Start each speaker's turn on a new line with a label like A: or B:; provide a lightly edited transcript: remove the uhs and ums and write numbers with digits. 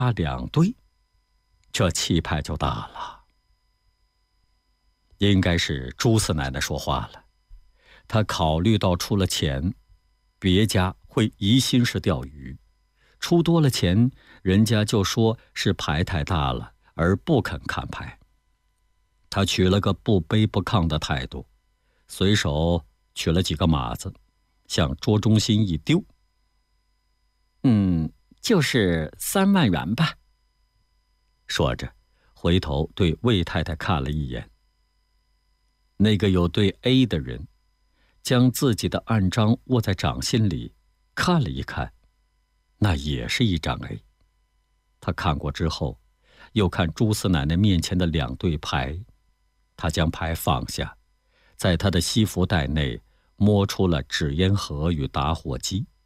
A: 2对，这气派就大了。应该是朱四奶奶说话了，她考虑到出了钱，别家会疑心是钓鱼，出多了钱，人家就说是牌太大了，而不肯看牌。她取了个不卑不亢的态度，随手取了几个马子，向桌中心一丢。就是3万元吧。说着，回头对魏太太看了一眼。那个有对 A 的人，将自己的暗章握在掌心里，看了一看，那也是一张 A。他看过之后，又看朱四奶奶面前的2对牌，他将牌放下，在他的西服袋内摸出了纸烟盒与打火机。